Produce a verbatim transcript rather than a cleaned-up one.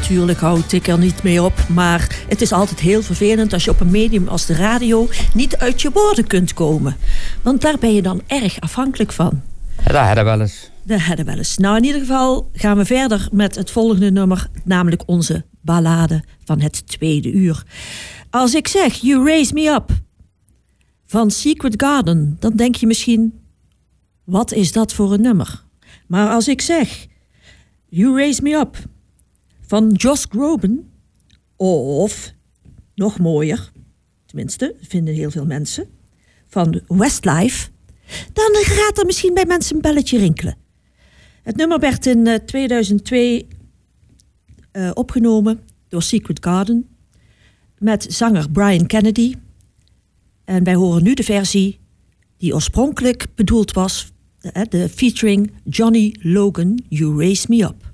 natuurlijk houd ik er niet mee op. Maar het is altijd heel vervelend als je op een medium als de radio niet uit je woorden kunt komen. Want daar ben je dan erg afhankelijk van. Ja, dat hadden we wel eens. Dat hadden we wel eens. Nou, in ieder geval gaan we verder met het volgende nummer. Namelijk onze ballade van het tweede uur. Als ik zeg You Raise Me Up van Secret Garden, dan denk je misschien, wat is dat voor een nummer? Maar als ik zeg You Raise Me Up van Josh Groban, of nog mooier, tenminste, vinden heel veel mensen, van Westlife, dan gaat er misschien bij mensen een belletje rinkelen. Het nummer werd in uh, tweeduizend twee uh, opgenomen door Secret Garden met zanger Brian Kennedy. En wij horen nu de versie die oorspronkelijk bedoeld was, de, de featuring Johnny Logan, You Raise Me Up.